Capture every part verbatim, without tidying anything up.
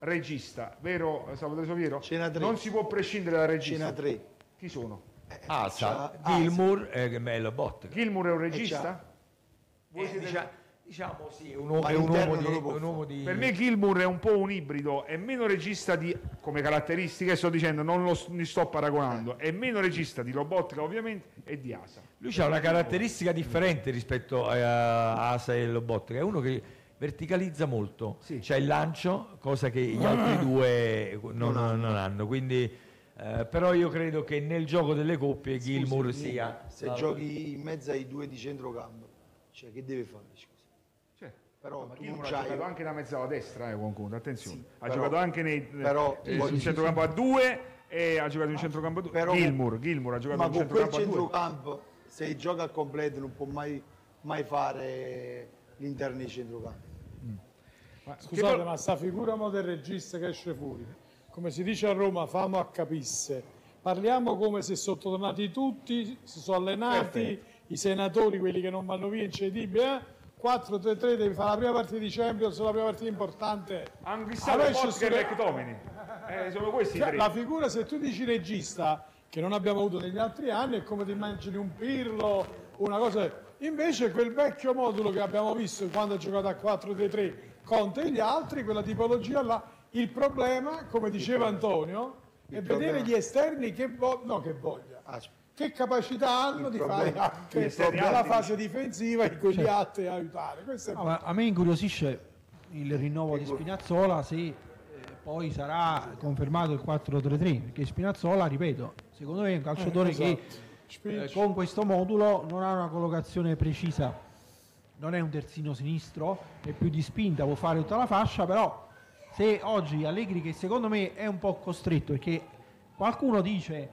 regista, vero Salvatore Soviero? Cena tre. Non si può prescindere dal regista. Cena tre. Chi sono? Asa, Gilmour e Melo Bot. Gilmour è un regista? Voi siete... diciamo, diciamo sì, un uomo, è un uomo, di, un uomo di... Per me Gilmour è un po' un ibrido, è meno regista di, come caratteristiche sto dicendo, non lo mi sto paragonando, è meno regista di Lobotka ovviamente e di Asa. Lui ha una caratteristica differente rispetto a Asa e Lobotka, è uno che verticalizza molto, sì. C'è il lancio, cosa che gli altri due non, non, non hanno, quindi eh, però io credo che nel gioco delle coppie Gilmour sia... Se la... giochi in mezzo ai due di centrocampo, cioè che deve fare? Scusa. Cioè, però ma tu Gilmour non ha c'hai... giocato anche da mezzala destra, eh, conto, attenzione, sì, ha però, giocato anche nei però, eh, in centrocampo a due e ha giocato in centrocampo a due. Però, Gilmour, Gilmour ha giocato in centrocampo a due. Ma con quel centrocampo, se gioca al completo, non può mai, mai fare l'interno di centrocampo. Mm. Ma, scusate, che... ma sta figura mo del regista che esce fuori, come si dice a Roma, famo a capisse. Parliamo come se sono tornati tutti, si sono allenati, perfetto. I senatori, quelli che non vanno via, incredibile, eh? quattro tre tre, devi fare la prima partita di Champions, la prima partita importante. Anguissano, Botka e McTominay. Eh, sono questi cioè, tre. La figura, se tu dici regista, che non abbiamo avuto negli altri anni, è come ti immagini un Pirlo, una cosa... Invece quel vecchio modulo che abbiamo visto quando ha giocato a quattro tre tre, Conte e gli altri, quella tipologia là, il problema, come diceva Antonio, è vedere gli esterni che, vo- no, che voglia, che capacità hanno di fare anche la fase difensiva e con gli altri aiutare. Questo è no, ma a me incuriosisce il rinnovo di Spinazzola se eh, poi sarà confermato il quattro tre tre, perché Spinazzola, ripeto, secondo me è un calciatore eh, esatto. che eh, con questo modulo non ha una collocazione precisa, non è un terzino sinistro, è più di spinta, può fare tutta la fascia, però se oggi Allegri, che secondo me è un po' costretto, perché qualcuno dice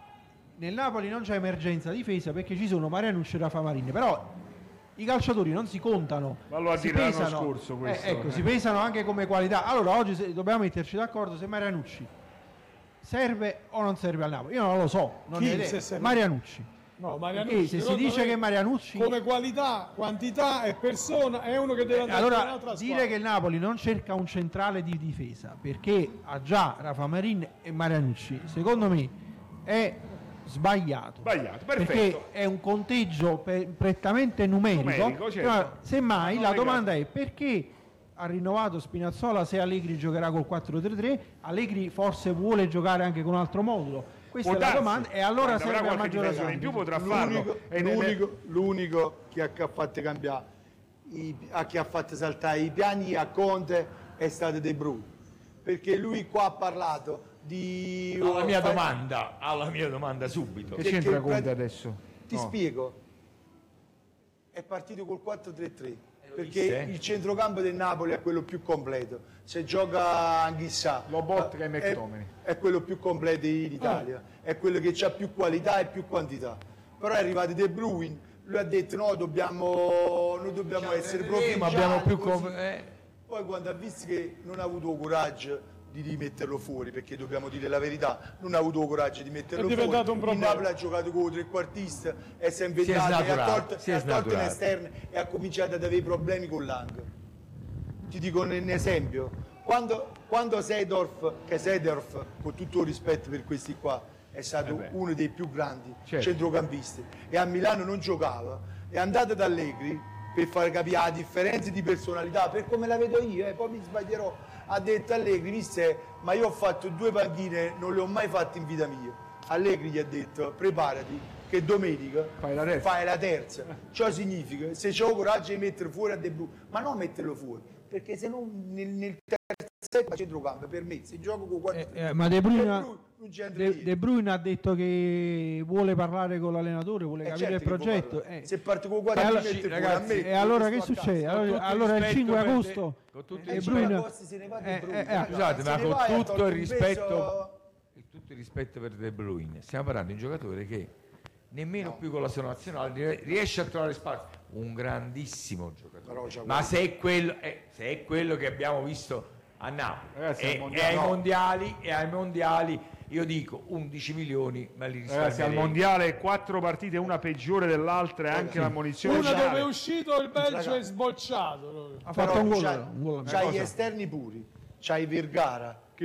nel Napoli non c'è emergenza difesa perché ci sono Marianucci e Rafa Marin, però i calciatori non si contano, vallo a si dire pesano, l'anno scorso questo, eh, ecco, eh. si pesano anche come qualità. Allora oggi se, dobbiamo metterci d'accordo se Marianucci serve o non serve al Napoli. Io non lo so, non Chi, ne idea. se serve... Marianucci. No, Marianucci, se si dice che Marianucci come qualità, quantità e persona è uno che deve andare allora, in un'altra dire squadra. che il Napoli non cerca un centrale di difesa perché ha già Rafa Marin e Marianucci, secondo me è sbagliato, sbagliato, perfetto, perché è un conteggio pe- prettamente numerico, numerico certo. Però, semmai non la legato. domanda è perché ha rinnovato Spinazzola se Allegri giocherà col quattro tre tre, Allegri forse vuole giocare anche con un altro modulo. Questa Può è la darsi. domanda e allora Guarda, serve a maggior ragione in più potrà l'unico, farlo e l'unico, l'unico che ha fatto cambiare i, a chi ha fatto saltare i piani a Conte è stato De Bruyne, perché lui qua ha parlato di alla mia fare... domanda alla mia domanda subito che c'entra Conte adesso? Ti no. spiego, è partito col quattro tre tre perché disse? il centrocampo del Napoli è quello più completo, se gioca Anghissà Lobotka e McTominay è, è quello più completo in Italia, oh. È quello che ha più qualità e più quantità, però è arrivato De Bruyne, lui ha detto no, dobbiamo, noi dobbiamo diciamo essere provinciali, abbiamo più com- eh. Poi quando ha visto che non ha avuto coraggio di rimetterlo fuori, perché dobbiamo dire la verità, non ha avuto coraggio di metterlo fuori, il Napoli ha giocato con trequartista e si è inventato e ha tolto, e ha tolto in esterno e ha cominciato ad avere problemi con l'Ang. Ti dico un esempio, quando, quando Seedorf, che Seedorf con tutto il rispetto per questi qua è stato eh uno dei più grandi certo. centrocampisti e a Milano non giocava, è andato da Allegri per far capire la differenza di personalità, per come la vedo io, eh, poi mi sbaglierò, ha detto Allegri, disse, ma io ho fatto due panchine, non le ho mai fatte in vita mia. Allegri gli ha detto, preparati, che domenica fai la terza. Fai la terza. Ciò significa, se c'ho coraggio di mettere fuori a De Bruyne, ma non metterlo fuori, perché se no nel, nel terzo centrocampo, per me, se gioco con quattro eh, eh, ma De Bruyne, De, De Bruyne ha detto che vuole parlare con l'allenatore, vuole eh capire certo il progetto. Eh. Se parte con quattro allora, mette ragazzi, fuori a me, e allora che succede? Allora, allora il cinque agosto con tutto De il Bruyne eh, eh, eh, scusate, ma con tutto il rispetto e tutto il rispetto per De Bruyne, stiamo parlando di un giocatore che nemmeno no. più con la sua nazionale riesce a trovare spazio, un grandissimo giocatore, ma se è, quello, eh, se è quello che abbiamo visto a Napoli Ragazzi, e, mondiale, e, ai no. mondiali, e ai mondiali io dico undici milioni, ma li Ragazzi, al mondiale quattro partite, una peggiore dell'altra e anche sì. l'ammonizione una dove è uscito il Belgio è sbocciato, ha fatto un gol, c'ha gli esterni puri, c'hai Vergara,